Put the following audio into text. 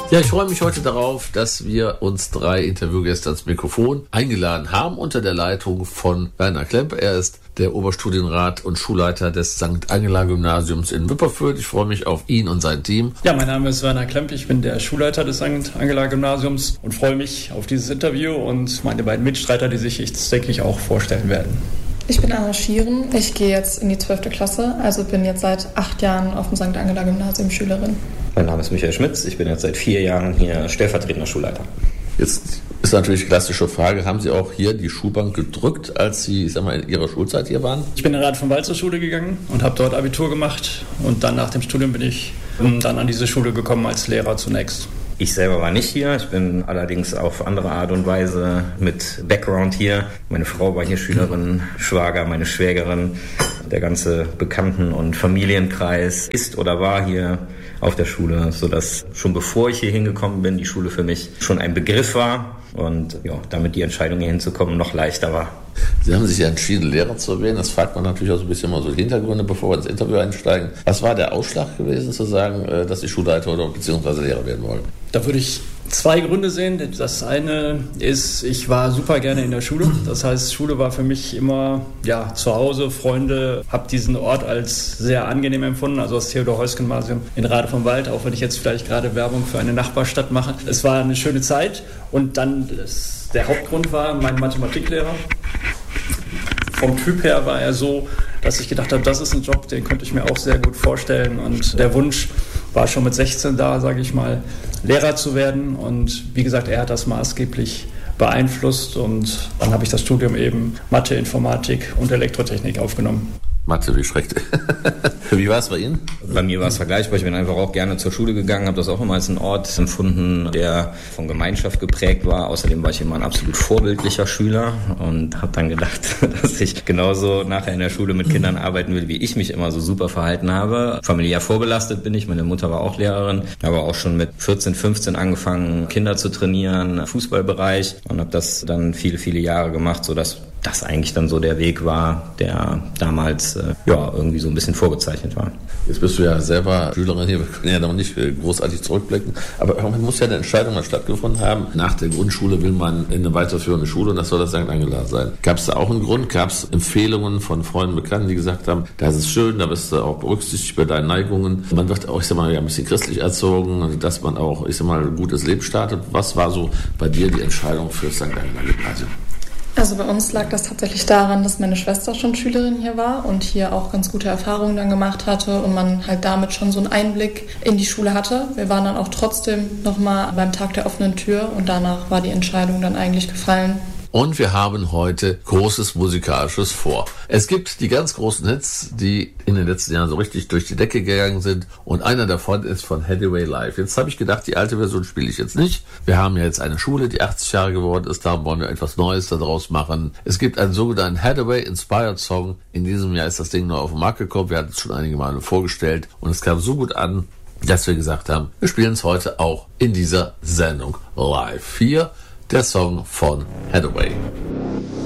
Ja, ich freue mich heute darauf, dass wir uns 3 Interviewgäste ans Mikrofon eingeladen haben unter der Leitung von Werner Klemp. Er ist der Oberstudienrat und Schulleiter des St. Angela Gymnasiums in Wipperfürth. Ich freue mich auf ihn und sein Team. Ja, mein Name ist Werner Klemp. Ich bin der Schulleiter des St. Angela Gymnasiums und freue mich auf dieses Interview und meine beiden Mitstreiter, die sich jetzt, denke ich, auch vorstellen werden. Ich bin Anna Schieren. Ich gehe jetzt in die 12. Klasse, also bin jetzt seit 8 Jahren auf dem St. Angela Gymnasium Schülerin. Mein Name ist Michael Schmitz. Ich bin jetzt seit 4 Jahren hier stellvertretender Schulleiter. Jetzt ist natürlich die klassische Frage, haben Sie auch hier die Schulbank gedrückt, als Sie, in Ihrer Schulzeit hier waren? Ich bin in Rad vom Wald zur Schule gegangen und habe dort Abitur gemacht. Und dann nach dem Studium bin ich dann an diese Schule gekommen als Lehrer zunächst. Ich selber war nicht hier. Ich bin allerdings auf andere Art und Weise mit Background hier. Meine Frau war hier Schülerin, Schwager, meine Schwägerin. Der ganze Bekannten- und Familienkreis ist oder war hier auf der Schule, sodass schon bevor ich hier hingekommen bin, die Schule für mich schon ein Begriff war und ja, damit die Entscheidung hier hinzukommen noch leichter war. Sie haben sich ja entschieden, Lehrer zu werden. Das fragt man natürlich auch so ein bisschen mal so die Hintergründe, bevor wir ins Interview einsteigen. Was war der Ausschlag gewesen, zu sagen, dass Sie Schulleiter oder beziehungsweise Lehrer werden wollen? Da würde ich 2 Gründe sehen. Das eine ist, ich war super gerne in der Schule. Das heißt, Schule war für mich immer zu Hause, Freunde, habe diesen Ort als sehr angenehm empfunden, also das Theodor-Heuss-Gymnasium in Rade vom Wald, auch wenn ich jetzt vielleicht gerade Werbung für eine Nachbarstadt mache. Es war eine schöne Zeit und dann der Hauptgrund war mein Mathematiklehrer. Vom Typ her war er so, dass ich gedacht habe, das ist ein Job, den könnte ich mir auch sehr gut vorstellen. Und der Wunsch war schon mit 16 da, sage ich mal, Lehrer zu werden. Und wie gesagt, er hat das maßgeblich beeinflusst. Und dann habe ich das Studium eben Mathe, Informatik und Elektrotechnik aufgenommen. Mathe, wie schrecklich. Wie war es bei Ihnen? Bei mir war es vergleichbar. Ich bin einfach auch gerne zur Schule gegangen, habe das auch immer als einen Ort empfunden, der von Gemeinschaft geprägt war. Außerdem war ich immer ein absolut vorbildlicher Schüler und habe dann gedacht, dass ich genauso nachher in der Schule mit Kindern arbeiten will, wie ich mich immer so super verhalten habe. Familiär vorbelastet bin ich. Meine Mutter war auch Lehrerin, aber auch schon mit 14, 15 angefangen, Kinder zu trainieren, Fußballbereich, und habe das dann viele, viele Jahre gemacht, sodass das eigentlich dann so der Weg war, der damals irgendwie so ein bisschen vorgezeichnet war. Jetzt bist du ja selber Schülerin hier, wir können ja noch nicht großartig zurückblicken, aber irgendwann muss ja eine Entscheidung mal stattgefunden haben. Nach der Grundschule will man in eine weiterführende Schule und das soll das St. Angela sein. Gab es da auch einen Grund? Gab es Empfehlungen von Freunden, Bekannten, die gesagt haben, das ist schön, da bist du auch berücksichtigt bei deinen Neigungen. Man wird auch, ein bisschen christlich erzogen, dass man auch, ein gutes Leben startet. Was war so bei dir die Entscheidung für das St. Angela Gymnasium? Also bei uns lag das tatsächlich daran, dass meine Schwester schon Schülerin hier war und hier auch ganz gute Erfahrungen dann gemacht hatte und man halt damit schon so einen Einblick in die Schule hatte. Wir waren dann auch trotzdem nochmal beim Tag der offenen Tür und danach war die Entscheidung dann eigentlich gefallen. Und wir haben heute Großes Musikalisches vor. Es gibt die ganz großen Hits, die in den letzten Jahren so richtig durch die Decke gegangen sind. Und einer davon ist von Hathaway Live. Jetzt habe ich gedacht, die alte Version spiele ich jetzt nicht. Wir haben ja jetzt eine Schule, die 80 Jahre geworden ist. Darum wollen wir etwas Neues daraus machen. Es gibt einen sogenannten Hathaway Inspired Song. In diesem Jahr ist das Ding neu auf den Markt gekommen. Wir hatten es schon einige Male vorgestellt. Und es kam so gut an, dass wir gesagt haben, wir spielen es heute auch in dieser Sendung live. Hier der Song von Hathaway.